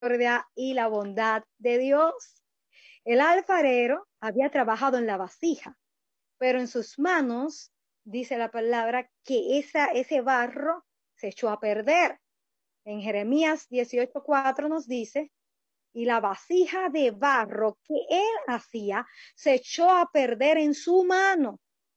misericordia y la bondad de Dios. El alfarero había trabajado en la vasija, pero en sus manos, dice la palabra, que ese barro se echó a perder. En Jeremías 18:4 nos dice, y la vasija de barro que él hacía se echó a perder en su mano,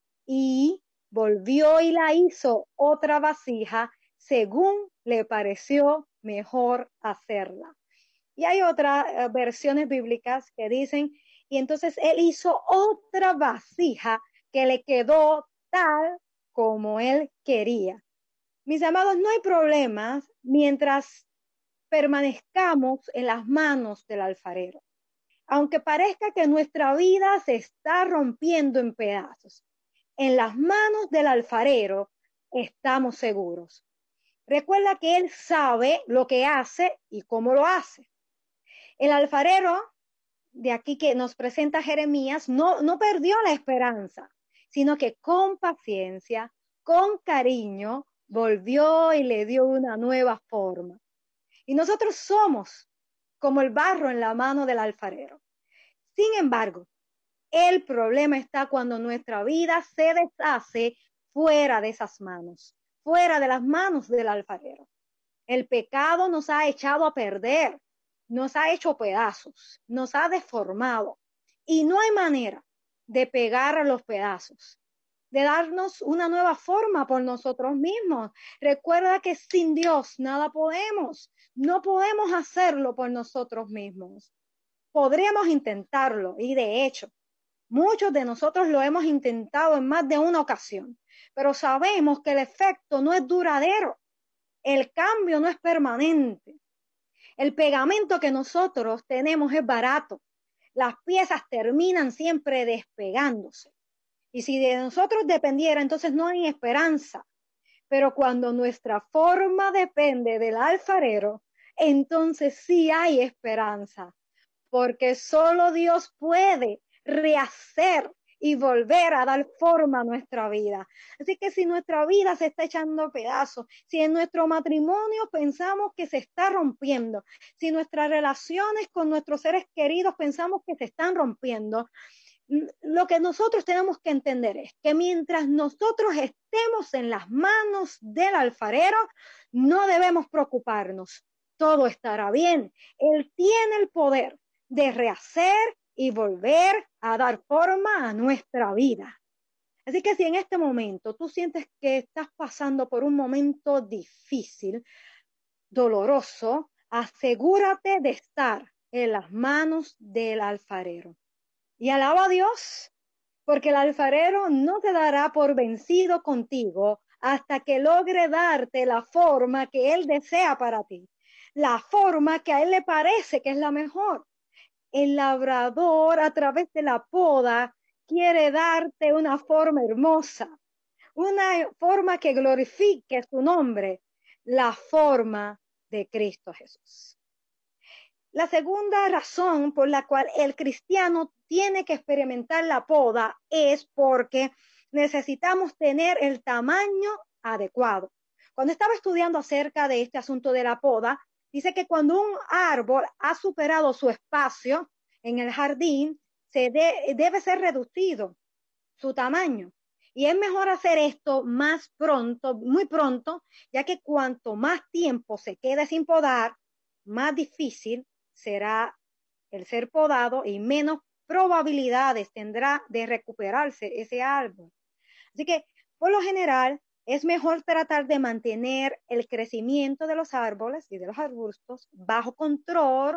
y volvió y la hizo otra vasija según le pareció mejor hacerla. Y hay otras versiones bíblicas que dicen, y entonces él hizo otra vasija que le quedó tal como él quería. Mis amados, no hay problemas mientras permanezcamos en las manos del alfarero. Aunque parezca que nuestra vida se está rompiendo en pedazos, en las manos del alfarero estamos seguros. Recuerda que él sabe lo que hace y cómo lo hace. El alfarero, de aquí que nos presenta Jeremías, no perdió la esperanza, sino que con paciencia, con cariño, volvió y le dio una nueva forma. Y nosotros somos como el barro en la mano del alfarero. Sin embargo, el problema está cuando nuestra vida se deshace fuera de esas manos, fuera de las manos del alfarero. El pecado nos ha echado a perder, nos ha hecho pedazos, nos ha deformado. Y no hay manera de pegar a los pedazos, de darnos una nueva forma por nosotros mismos. Recuerda que sin Dios nada podemos, no podemos hacerlo por nosotros mismos. Podríamos intentarlo y de hecho, muchos de nosotros lo hemos intentado en más de una ocasión, pero sabemos que el efecto no es duradero, el cambio no es permanente. El pegamento que nosotros tenemos es barato, las piezas terminan siempre despegándose. Y si de nosotros dependiera, entonces no hay esperanza. Pero cuando nuestra forma depende del alfarero, entonces sí hay esperanza. Porque solo Dios puede rehacer y volver a dar forma a nuestra vida. Así que si nuestra vida se está echando pedazos, si en nuestro matrimonio pensamos que se está rompiendo, si nuestras relaciones con nuestros seres queridos pensamos que se están rompiendo, lo que nosotros tenemos que entender es que mientras nosotros estemos en las manos del alfarero, no debemos preocuparnos. Todo estará bien. Él tiene el poder de rehacer y volver a dar forma a nuestra vida. Así que si en este momento tú sientes que estás pasando por un momento difícil, doloroso, asegúrate de estar en las manos del alfarero. Y alaba a Dios, porque el alfarero no te dará por vencido contigo hasta que logre darte la forma que él desea para ti, la forma que a él le parece que es la mejor. El labrador a través de la poda quiere darte una forma hermosa, una forma que glorifique su nombre, la forma de Cristo Jesús. La segunda razón por la cual el cristiano tiene que experimentar la poda es porque necesitamos tener el tamaño adecuado. Cuando estaba estudiando acerca de este asunto de la poda, dice que cuando un árbol ha superado su espacio en el jardín, debe ser reducido su tamaño. Y es mejor hacer esto más pronto, muy pronto, ya que cuanto más tiempo se quede sin podar, más difícil será el ser podado y menos probabilidades tendrá de recuperarse ese árbol. Así que, por lo general, es mejor tratar de mantener el crecimiento de los árboles y de los arbustos bajo control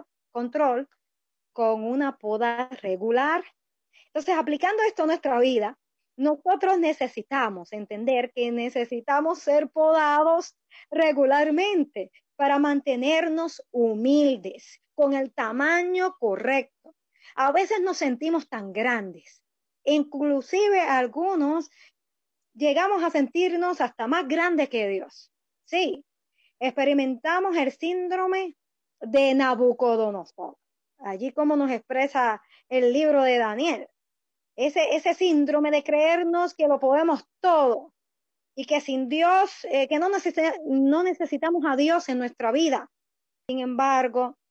con una poda regular. Entonces, aplicando esto a nuestra vida, nosotros necesitamos entender que necesitamos ser podados regularmente para mantenernos humildes, con el tamaño correcto. A veces nos sentimos tan grandes, inclusive algunos llegamos a sentirnos hasta más grandes que Dios. Sí, experimentamos el síndrome de Nabucodonosor, allí como nos expresa el libro de Daniel. Ese síndrome de creernos que lo podemos todo y que sin Dios, que no necesitamos a Dios en nuestra vida. Sin embargo,